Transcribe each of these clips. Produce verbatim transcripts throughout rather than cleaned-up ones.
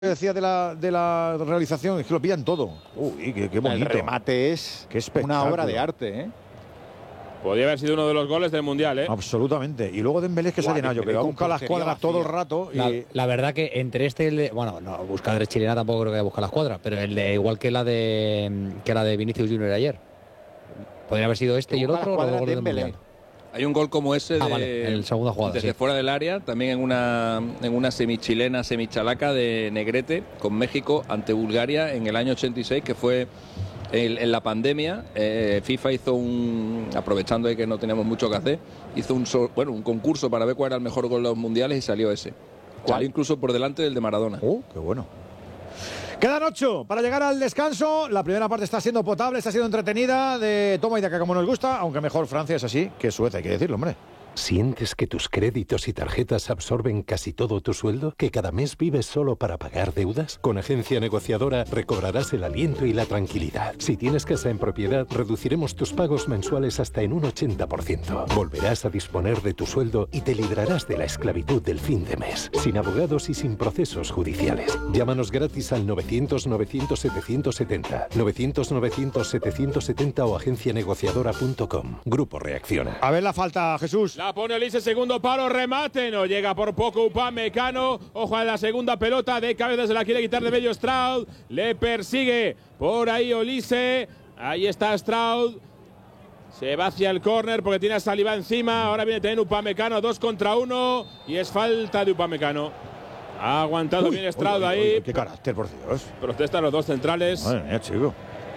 decía de la, de la realización, es que lo pillan todo. Uy, qué, qué bonito. El remate es qué una obra de arte, ¿eh? Podría haber sido uno de los goles del Mundial, ¿eh? Absolutamente. Y luego Dembélé que se ha llenado, yo creo, ha buscado las cuadras todo el rato. Y... La, la verdad que entre este y el de, bueno, no, buscar de chilena tampoco creo que buscar las cuadras, pero el de igual que la de que la de Vinicius Junior ayer. Podría haber sido este y el otro. O Dembélé. Hay un gol como ese ah, de, vale, en el segunda jugada, desde sí. fuera del área, también en una, en una semichilena, semichalaca de Negrete con México ante Bulgaria en el año ochenta y seis, que fue el, en la pandemia. eh, FIFA hizo un, aprovechando de que no teníamos mucho que hacer, hizo un, bueno, un concurso para ver cuál era el mejor gol de los mundiales y salió ese. ¿Cuál? Salió incluso por delante del de Maradona. ¡Oh, qué bueno! Quedan ocho para llegar al descanso. La primera parte está siendo potable, está siendo entretenida, de toma y daca como nos gusta, aunque mejor Francia es así que Suecia, hay que decirlo, hombre. ¿Sientes que tus créditos y tarjetas absorben casi todo tu sueldo? ¿Que cada mes vives solo para pagar deudas? Con Agencia Negociadora recobrarás el aliento y la tranquilidad. Si tienes casa en propiedad, reduciremos tus pagos mensuales hasta en un ochenta por ciento. Volverás a disponer de tu sueldo y te librarás de la esclavitud del fin de mes, sin abogados y sin procesos judiciales. Llámanos gratis al novecientos novecientos setecientos setenta, novecientos novecientos setecientos setenta o agencia negociadora punto com. Grupo Reacciona. A ver la falta, Jesús. La pone Olise, segundo palo, remate, no llega por poco Upamecano. Ojo a la segunda pelota, de cabeza se la quiere quitar de medio Stroud. Le persigue por ahí Olise. Ahí está Stroud. Se va hacia el córner porque tiene a Saliba encima. Ahora viene también Upamecano, dos contra uno. Y es falta de Upamecano. Ha aguantado uy, bien Stroud uy, uy, ahí. Uy, qué carácter, por Dios. Protestan los dos centrales. Madre mía, chico.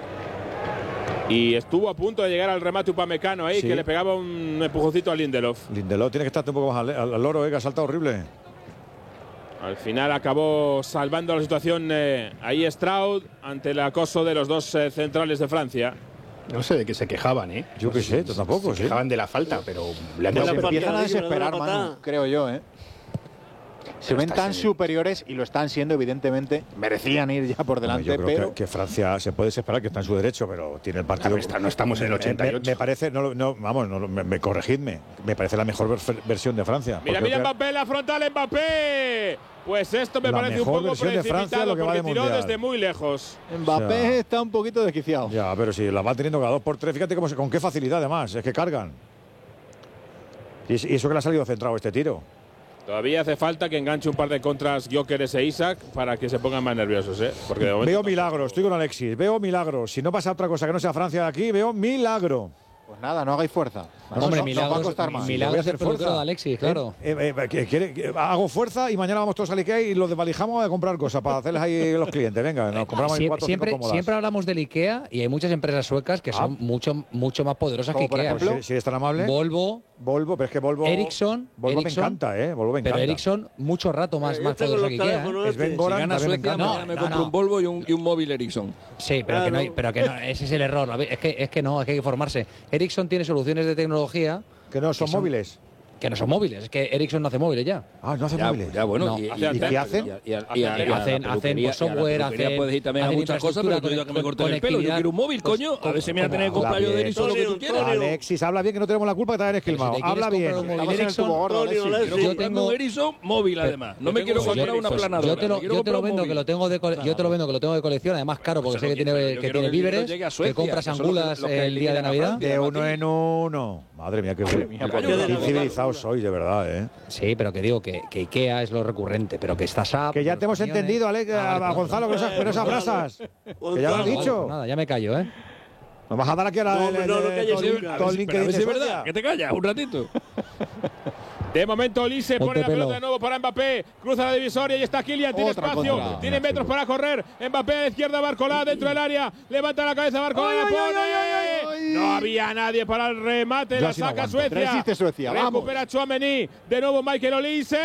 Y estuvo a punto de llegar al remate Upamecano ahí, sí, que le pegaba un empujoncito a Lindelof. Lindelof tiene que estar un poco más al, al, al loro, eh, que ha saltado horrible. Al final acabó salvando la situación eh, ahí Stroud ante el acoso de los dos eh, centrales de Francia. No sé de qué se quejaban, ¿eh? Yo qué sé, tú tampoco. Se ¿sí? quejaban de la falta, pero le han se empiezan a desesperar, Manu, creo yo, ¿eh? Se ven tan superiores y lo están siendo, evidentemente. Merecían ir ya por delante, yo creo pero que, que Francia se puede desesperar, que está en su derecho, pero tiene el partido. Está, no estamos en el ochenta y ocho. Me, me parece, no, no vamos, no, me, me corregidme. Me parece la mejor ver, versión de Francia. Mira, mira Mbappé, la frontal Mbappé. Pues esto me la parece un poco precipitado de Francia, lo que porque va de tiró mundial. desde muy lejos. Mbappé o sea, está un poquito desquiciado. Ya, pero si la va teniendo cada dos por tres, fíjate cómo se, con qué facilidad además, es que cargan. Y, y eso que le ha salido centrado este tiro. Todavía hace falta que enganche un par de contras Gyökeres e Isaac para que se pongan más nerviosos, ¿eh? Porque de momento veo milagros, estoy con Alexis, veo milagros. Si no pasa otra cosa que no sea Francia de aquí, veo milagro. Pues nada, no hagáis fuerza. No, Hombre, no, milagros, no va a costar más. Milagros hacer fuerza de Alexis, claro. Eh, eh, eh, quiere, eh, hago fuerza y mañana vamos todos al Ikea y los desvalijamos a comprar cosas para hacerles ahí los clientes. Venga, nos compramos ahí cuatro siempre, cinco siempre hablamos del Ikea y hay muchas empresas suecas que son ah. mucho, mucho más poderosas que Ikea. Por ejemplo, si, si es tan amable. Volvo. Volvo, pero es que Volvo. Ericsson. Volvo Ericsson, me encanta, ¿eh? Volvo me encanta. Pero Ericsson, mucho rato más, más poderosa que Ikea. ¿eh? Es Ben Goran, si gana Suecia, no, me, me no, compro no. un Volvo y un, y un móvil Ericsson. Sí, pero, claro. que no hay, pero que no, ese es el error. Es que, es que no, es que hay que formarse. Ericsson tiene soluciones de tecnología. Que no son, que son móviles. Que no son móviles, es que Ericsson no hace móviles ya. Ah, no hace ya, móviles. Ya, bueno. No. ¿Y, y, y, ¿y qué hacen? Y, y, y, y, hacen, hacen software, hacen. Puedes ir también a muchas cosas, pero tú digas que me corten el pelo. Yo quiero un móvil, pues, coño. A ver si me voy a tener que comprar yo de Ericsson lo que tú quieras. Alexis, habla bien, que no tenemos la culpa que te hayan esquilmado. Habla bien. Yo tengo un Ericsson móvil, además. No me quiero comprar una planadora. Yo te lo vendo que lo tengo de yo te lo vendo que lo tengo de colección, además caro porque sé que tiene que tiene víveres, que compras angulas el día de Navidad. De uno en uno. Madre mía, qué civilizados sois, de verdad, ¿eh? Sí, pero que digo que, que Ikea es lo recurrente, pero que estás a... Que ya te hemos entendido, Alex, ah, vale, a Gonzalo, con esas, con esas brasas. Que ya lo has dicho. Vale, nada, ya me callo, ¿eh? Nos vas a dar aquí a la... No, no, no, no calles nunca. Todo el link que dice es verdad, que te callas un ratito. De momento Olise pone la pelo. pelota de nuevo para Mbappé, cruza la divisoria y está Kylian, tiene Otra espacio, contra. tiene metros para correr. Mbappé a la izquierda, Barcola dentro del área, levanta la cabeza Barcola, la pone. No había nadie para el remate, Yo la sí no saca aguanto. Suecia. Resiste Suecia, vamos. Recupera Tchouaméni, de nuevo Michael Olise.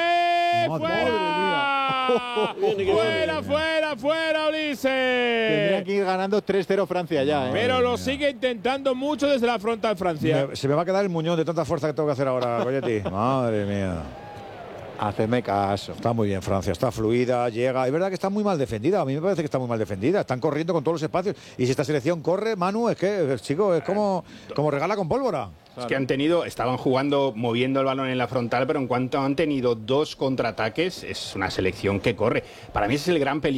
¡Fuera! ¡Fuera, fuera, fuera, Olise! Tendrían que ir ganando tres cero Francia ya, ¿eh? Pero lo sigue intentando mucho desde la frontal Francia. Me, se me va a quedar el muñón de tanta fuerza que tengo que hacer ahora, Coyetti. Madre mía. Hacedme caso. Está muy bien Francia, está fluida, llega. Es verdad que está muy mal defendida. A mí me parece que está muy mal defendida. Están corriendo con todos los espacios. Y si esta selección corre, Manu, es que, chico, es como, como regala con pólvora. Es que han tenido, estaban jugando, moviendo el balón en la frontal, pero en cuanto han tenido dos contraataques, es una selección que corre. Para mí ese es el gran peligro